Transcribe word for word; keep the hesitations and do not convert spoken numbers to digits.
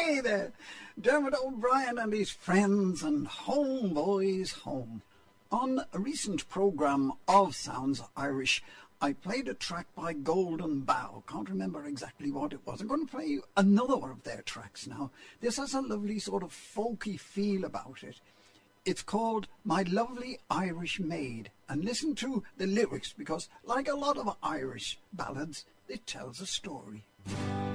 Hey there, Dermot O'Brien and his friends and homeboys home. On a recent programme of Sounds Irish, I played a track by Golden Bough. Can't remember exactly what it was. I'm going to play you another one of their tracks now. This has a lovely sort of folky feel about it. It's called My Lovely Irish Maid. And listen to the lyrics because, like a lot of Irish ballads, it tells a story.